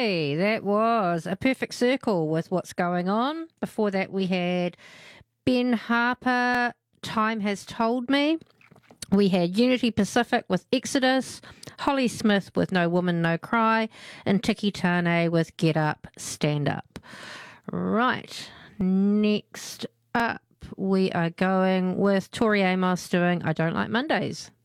Okay, that was A Perfect Circle with What's Going On. Before that, we had Ben Harper, Time Has Told Me. We had Unity Pacific with Exodus, Holly Smith with No Woman, No Cry, and Tiki Tane with Get Up, Stand Up. Right, next up, we are going with Tori Amos doing I Don't Like Mondays.